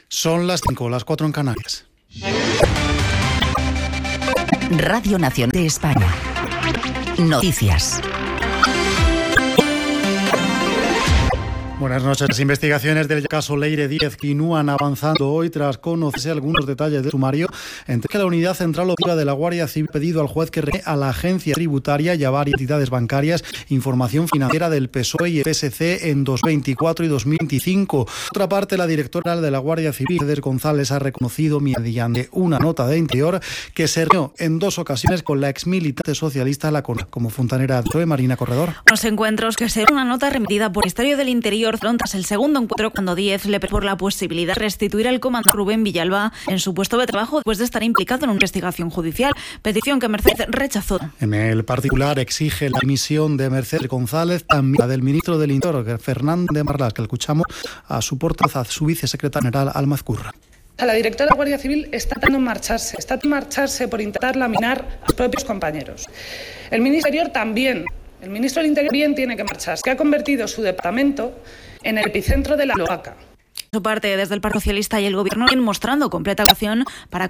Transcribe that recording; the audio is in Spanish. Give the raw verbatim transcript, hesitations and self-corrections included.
Son las cinco, las cuatro en Canarias. Radio Nacional de España. Noticias. Buenas noches. Las investigaciones del caso Leire Díez continúan avanzando hoy tras conocerse algunos detalles del sumario, entre que la Unidad Central Operativa de la Guardia Civil ha pedido al juez que remita a la agencia tributaria y a varias entidades bancarias información financiera del P S O E y el P S C en dos mil veinticuatro y dos mil veinticinco. Por otra parte, la directora de la Guardia Civil, Mercedes González, ha reconocido mediante una nota de Interior que se reunió en dos ocasiones con la exmilitante socialista La Corona, como fontanera de P S O E, Marina Corredor. Los encuentros que será una nota remitida por el Ministerio del Interior tras el segundo encuentro cuando Díez le pidió por la posibilidad de restituir al comandante Rubén Villalba en su puesto de trabajo después de estar implicado en una investigación judicial, petición que Mercedes rechazó. En el particular exige la dimisión de Mercedes González, también la del ministro del Interior, Fernando de Marlaska, que escuchamos a su portavoz, a su vicesecretaria general, Alma Ezcurra. La directora de la Guardia Civil está tratando de marcharse, está tratando de marcharse por intentar laminar a sus propios compañeros. El ministro del Interior también. El ministro del Interior bien tiene que marcharse, que ha convertido su departamento en el epicentro de la cloaca. Por su parte, desde el Partido Socialista y el Gobierno, mostrando completa acción para